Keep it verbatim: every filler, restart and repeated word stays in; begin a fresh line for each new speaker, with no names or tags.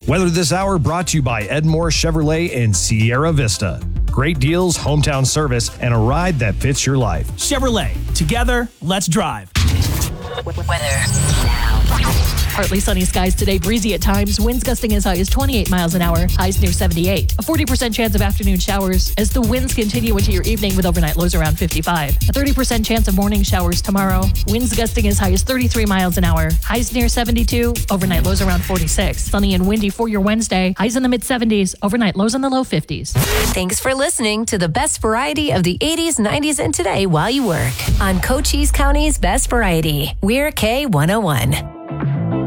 Weather this hour brought to you by Edmore Chevrolet in Sierra Vista. Great deals, hometown service, and a ride that fits your life.
Chevrolet. Together, let's drive.
Weather now.
Partly sunny skies today, breezy at times. Winds gusting as high as twenty-eight miles an hour, highs near seventy-eight. A forty percent chance of afternoon showers as the winds continue into your evening with overnight lows around fifty-five. A thirty percent chance of morning showers tomorrow. Winds gusting as high as thirty-three miles an hour, highs near seventy-two. Overnight lows around forty-six. Sunny and windy for your Wednesday. Highs in the mid seventies. Overnight lows in the low fifties.
Thanks for listening to the best variety of the eighties, nineties, and today while you work on Cochise County's Best Variety. We're K one oh one.